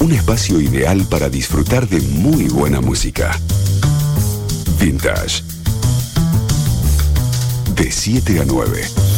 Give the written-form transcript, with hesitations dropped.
Un espacio ideal para disfrutar de muy buena música. Vintage. De 7 a 9.